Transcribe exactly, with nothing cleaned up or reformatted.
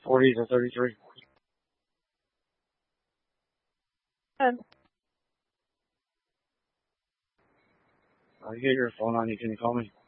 forty to thirty-three. And Uh, you get your phone on you. Can you call me?